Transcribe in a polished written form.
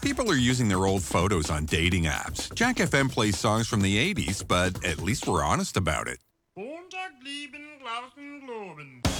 People are using their old photos on dating apps. Jack FM plays songs from the 80s, but at least we're honest about it. Montag lieben, Glauben, Globen.